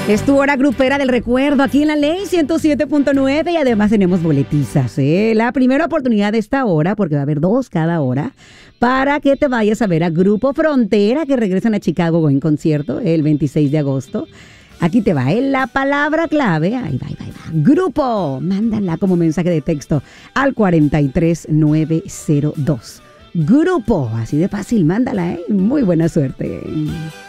Es tu hora grupera del recuerdo aquí en la Ley 107.9 y además tenemos boletizas, ¿eh? La primera oportunidad de esta hora, porque va a haber 2 cada hora, para que te vayas a ver a Grupo Frontera, que regresan a Chicago en concierto el 26 de agosto. Aquí te va, ¿eh? La palabra clave, ahí va. Grupo, mándala como mensaje de texto al 43902. Grupo, así de fácil, mándala, ¿eh? Muy buena suerte.